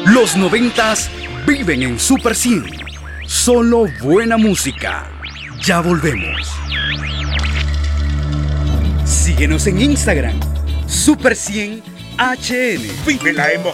Los noventas viven en Super 100. Solo buena música. Ya volvemos. Síguenos en Instagram, Super 100 HN. Vive la emoción